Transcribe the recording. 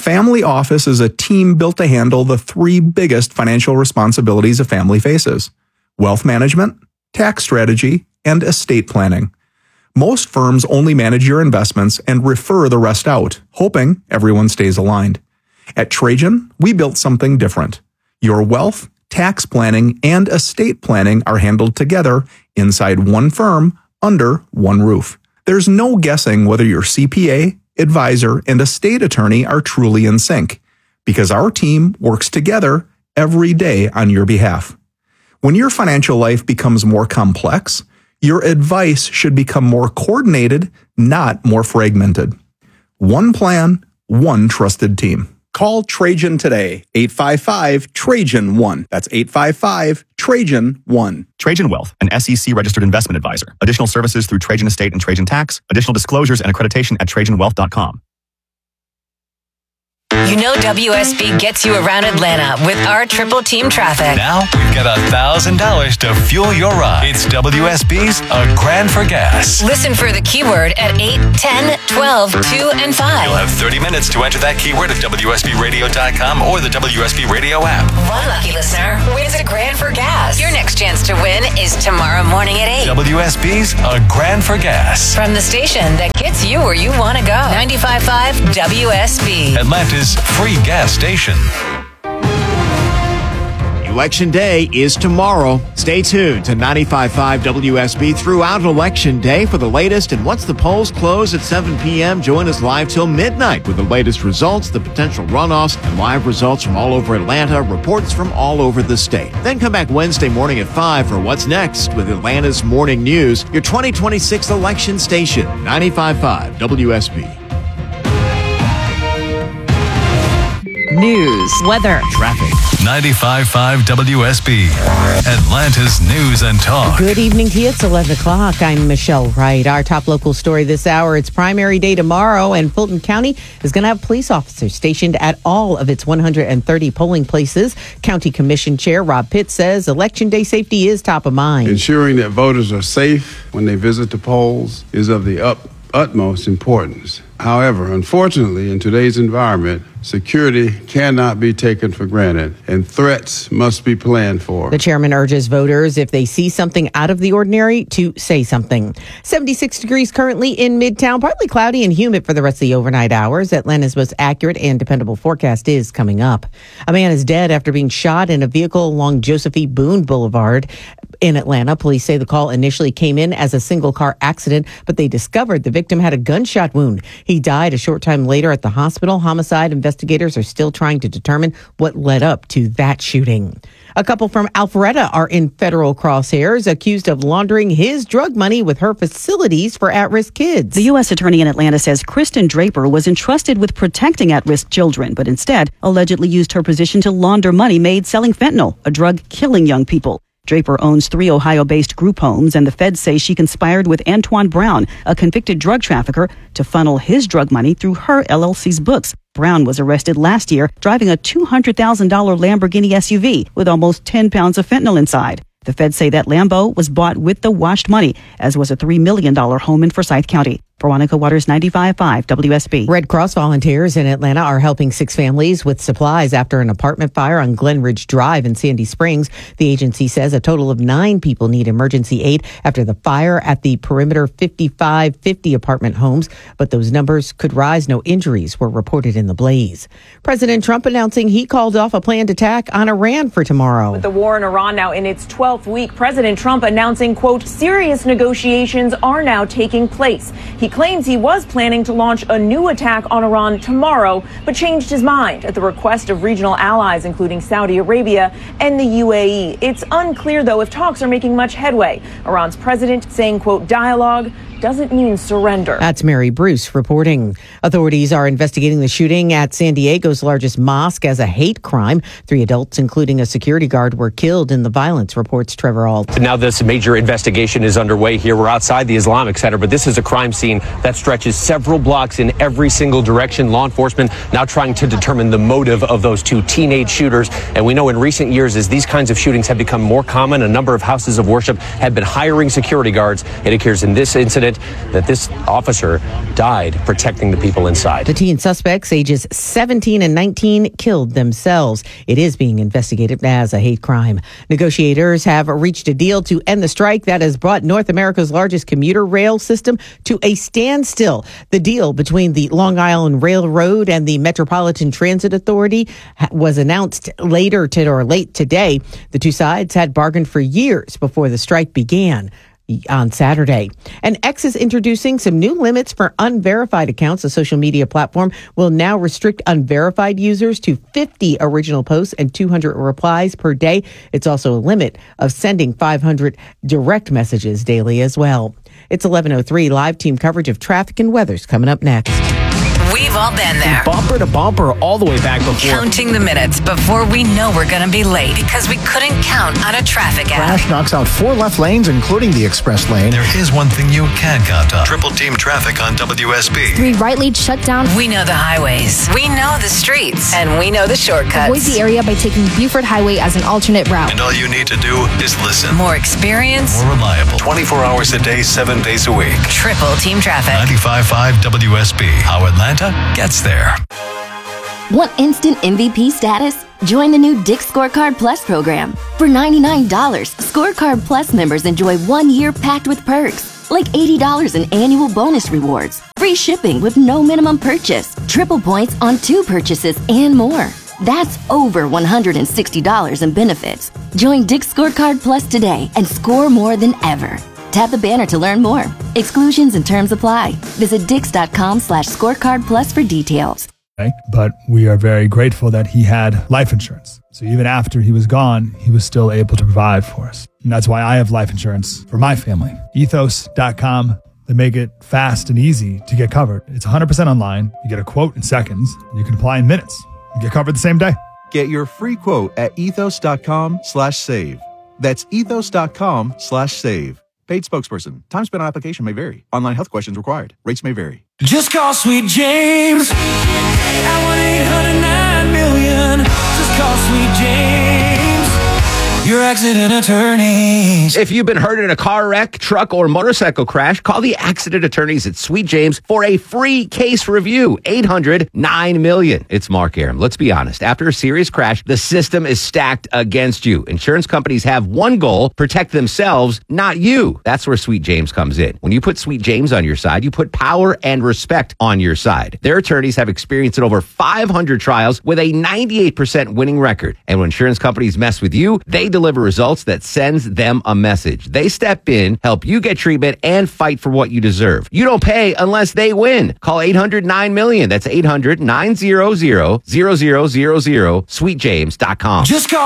family office is a team built to handle the three biggest financial responsibilities a family faces: wealth management, tax strategy, and estate planning. Most firms only manage your investments and refer the rest out, hoping everyone stays aligned. At Trajan, we built something different. Your wealth, tax planning, and estate planning are handled together inside one firm under one roof. There's no guessing whether your CPA, advisor, and estate attorney are truly in sync, because our team works together every day on your behalf. When your financial life becomes more complex, your advice should become more coordinated, not more fragmented. One plan, one trusted team. Call Trajan today, 855-TRAJAN-1. That's 855-TRAJAN-1. Trajan Wealth, an SEC-registered investment advisor. Additional services through Trajan Estate and Trajan Tax. Additional disclosures and accreditation at TrajanWealth.com. You know WSB gets you around Atlanta with our triple team traffic. Now we've got $1,000 to fuel your ride. It's WSB's A Grand for Gas. Listen for the keyword at 8, 10, 12, 2, and 5. You'll have 30 minutes to enter that keyword at WSBRadio.com or the WSB Radio app. One lucky listener wins a grand for gas. Your next chance to win is tomorrow morning at 8. WSB's A Grand for Gas. From the station that gets you where you want to go. 95.5 WSB. Atlanta's free gas station. Election Day is tomorrow. Stay tuned to 95.5 WSB throughout Election Day for the latest. And once the polls close at 7 p.m., join us live till midnight with the latest results, the potential runoffs, and live results from all over Atlanta, reports from all over the state. Then come back Wednesday morning at 5 for What's Next with Atlanta's Morning News, your 2026 election station, 95.5 WSB. News, weather, traffic. 95.5 WSB, Atlanta's news and talk. Good evening to you. It's 11 o'clock. I'm Michelle Wright. Our top local story this hour, it's primary day tomorrow, and Fulton County is going to have police officers stationed at all of its 130 polling places. County Commission Chair Rob Pitts says Election Day safety is top of mind. Ensuring that voters are safe when they visit the polls is of the utmost importance. However, unfortunately, in today's environment, security cannot be taken for granted, and threats must be planned for. The chairman urges voters, if they see something out of the ordinary, to say something. 76 degrees currently in Midtown, partly cloudy and humid for the rest of the overnight hours. Atlanta's most accurate and dependable forecast is coming up. A man is dead after being shot in a vehicle along Joseph E. Boone Boulevard in Atlanta. Police say the call initially came in as a single-car accident, but they discovered the victim had a gunshot wound. He died a short time later at the hospital. Homicide investigators are still trying to determine what led up to that shooting. A couple from Alpharetta are in federal crosshairs, accused of laundering his drug money with her facilities for at-risk kids. The U.S. Attorney in Atlanta says Kristen Draper was entrusted with protecting at-risk children, but instead allegedly used her position to launder money made selling fentanyl, a drug killing young people. Draper owns 3 Ohio-based group homes, and the feds say she conspired with Antoine Brown, a convicted drug trafficker, to funnel his drug money through her LLC's books. Brown was arrested last year driving a $200,000 Lamborghini SUV with almost 10 pounds of fentanyl inside. The feds say that Lambo was bought with the washed money, as was a $3 million home in Forsyth County. Veronica Waters, 95.5 WSB. Red Cross volunteers in Atlanta are helping 6 families with supplies after an apartment fire on Glen Ridge Drive in Sandy Springs. The agency says a total of 9 people need emergency aid after the fire at the Perimeter 5550 apartment homes, but those numbers could rise. No injuries were reported in the blaze. President Trump announcing he called off a planned attack on Iran for tomorrow. With the war in Iran now in its 12th week, President Trump announcing, quote, serious negotiations are now taking place. He claims he was planning to launch a new attack on Iran tomorrow, but changed his mind at the request of regional allies, including Saudi Arabia and the UAE. It's unclear, though, if talks are making much headway. Iran's president saying, quote, dialogue doesn't mean surrender. That's Mary Bruce reporting. Authorities are investigating the shooting at San Diego's largest mosque as a hate crime. 3 adults, including a security guard, were killed in the violence, reports Trevor Ault. Now this major investigation is underway here. We're outside the Islamic Center, but this is a crime scene that stretches several blocks in every single direction. Law enforcement now trying to determine the motive of those 2 teenage shooters. And we know in recent years, as these kinds of shootings have become more common, a number of houses of worship have been hiring security guards. It appears in this incident, evident that this officer died protecting the people inside. The teen suspects, ages 17 and 19, killed themselves. It is being investigated as a hate crime. Negotiators have reached a deal to end the strike that has brought North America's largest commuter rail system to a standstill. The deal between the Long Island Railroad and the Metropolitan Transit Authority was announced late today. The two sides had bargained for years before the strike began on Saturday. And X is introducing some new limits for unverified accounts. The social media platform will now restrict unverified users to 50 original posts and 200 replies per day. It's also a limit of sending 500 direct messages daily as well. It's 11:03. Live team coverage of traffic and weather's coming up next. We've all been there. Bumper to bumper all the way back before. Counting the minutes before we know we're going to be late because we couldn't count on a traffic app. Crash knocks out 4 left lanes, including the express lane. There is one thing you can count on. Triple team traffic on WSB. 3 right lanes shut down. We know the highways. We know the streets. And we know the shortcuts. Avoid the area by taking Buford Highway as an alternate route. And all you need to do is listen. More experience. More reliable. 24 hours a day, 7 days a week. Triple team traffic. 95.5 WSB. How Atlanta gets there. Want instant MVP status? Join the new Dick's Scorecard Plus program. For $99, Scorecard Plus members enjoy 1 year packed with perks, like $80 in annual bonus rewards, free shipping with no minimum purchase, triple points on 2 purchases, and more. That's over $160 in benefits. Join Dick's Scorecard Plus today and score more than ever. Tap the banner to learn more. Exclusions and terms apply. Visit Dix.com/scorecard plus for details. But we are very grateful that he had life insurance. So even after he was gone, he was still able to provide for us. And that's why I have life insurance for my family. Ethos.com. They make it fast and easy to get covered. It's 100% online. You get a quote in seconds. And you can apply in minutes. You get covered the same day. Get your free quote at ethos.com/save. That's ethos.com/save. Paid spokesperson. Time spent on application may vary. Online health questions required. Rates may vary. Just call Sweet James at 1-800-9-million. Just call Sweet James, your accident attorneys. If you've been hurt in a car wreck, truck, or motorcycle crash, call the accident attorneys at Sweet James for a free case review. 800-9-million. It's Mark Aram. Let's be honest. After a serious crash, the system is stacked against you. Insurance companies have one goal: protect themselves, not you. That's where Sweet James comes in. When you put Sweet James on your side, you put power and respect on your side. Their attorneys have experience in over 500 trials with a 98% winning record. And when insurance companies mess with you, they deliver results that sends them a message. They step in, help you get treatment, and fight for what you deserve. You don't pay unless they win. Call 800-9-million. That's 800-900-0000. SweetJames.com. Just call